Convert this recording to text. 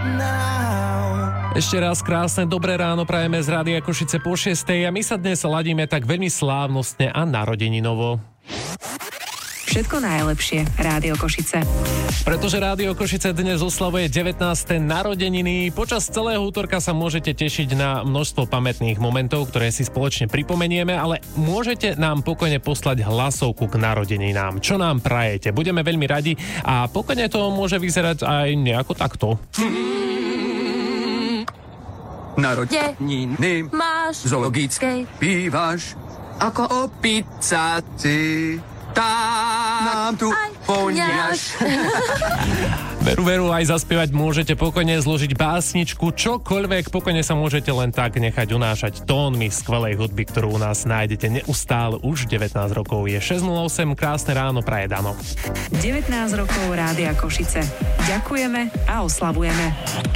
Ešte raz krásne dobré ráno prajeme z Rádia Košice po 6:00 a my sa dnes ladíme tak veľmi slávnostne a narodeninovo. Všetko najlepšie, Rádio Košice. Pretože Rádio Košice dnes oslavuje 19. narodeniny. Počas celého útorka sa môžete tešiť na množstvo pamätných momentov, ktoré si spoločne pripomenieme, ale môžete nám pokojne poslať hlasovku k narodeninám. Čo nám prajete? Budeme veľmi radi a pokojne to môže vyzerať aj nejako takto. Narodeniny máš zoologické, bývaš ako opica ty. Nám tu poňaš. Veru, aj zaspievať môžete pokojne, zložiť básničku, čokoľvek, pokojne sa môžete len tak nechať unášať tónmi skvelej hudby, ktorú u nás nájdete neustále už 19 rokov. Je 6:08, krásne ráno, praje Dano. 19 rokov Rádia Košice. Ďakujeme a oslavujeme.